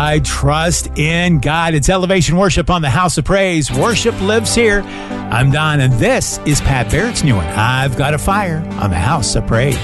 I trust in God. It's Elevation Worship on the House of Praise. Worship lives here. I'm Don, and this is Pat Barrett's new one. I've Got a Fire on the House of Praise.